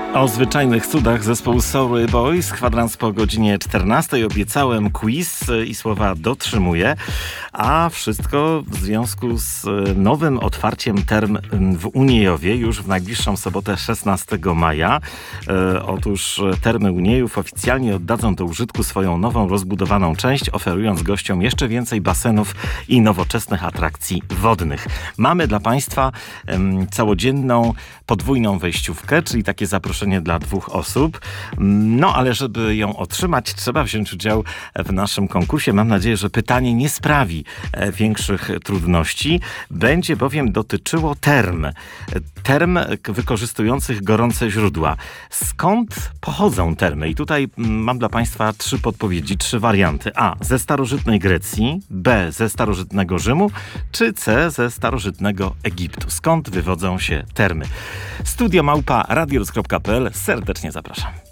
O zwyczajnych cudach zespołu Sorry Boys. Kwadrans po godzinie 14. Obiecałem quiz i słowa dotrzymuję. A wszystko w związku z nowym otwarciem term w Uniejowie już w najbliższą sobotę 16 maja. Otóż termy Uniejów oficjalnie oddadzą do użytku swoją nową, rozbudowaną część, oferując gościom jeszcze więcej basenów i nowoczesnych atrakcji wodnych. Mamy dla Państwa całodzienną, podwójną wejściówkę, czyli takie zaproszenie dla 2 osób. No, ale żeby ją otrzymać, trzeba wziąć udział w naszym konkursie. Mam nadzieję, że pytanie nie sprawi większych trudności. Będzie bowiem dotyczyło term wykorzystujących gorące źródła. Skąd pochodzą termy? I tutaj mam dla Państwa 3 podpowiedzi, 3 warianty. A. Ze starożytnej Grecji, B. Ze starożytnego Rzymu, czy C. Ze starożytnego Egiptu. Skąd wywodzą się termy? Studio @radiorus.pl. Serdecznie zapraszam.